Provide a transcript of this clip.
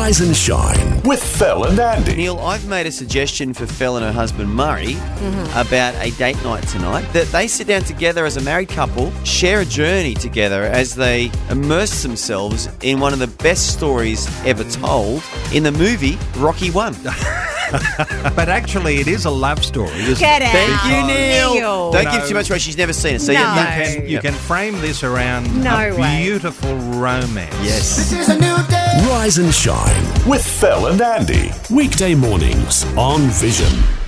Rise and Shine with Fel and Andy. Neil, I've made a suggestion for Fel and her husband Murray about a date night tonight, that they sit down together as a married couple, share a journey together as they immerse themselves in one of the best stories ever told in the movie Rocky 1. But actually, it is a love story. Get out. Thank you, Neil. Don't No. give too much away. She's never seen it. So No. You can frame this around No a way. beautiful romance. Yes. This is a new day. Rise and Shine with Fel and Andy. Weekday mornings on Vision.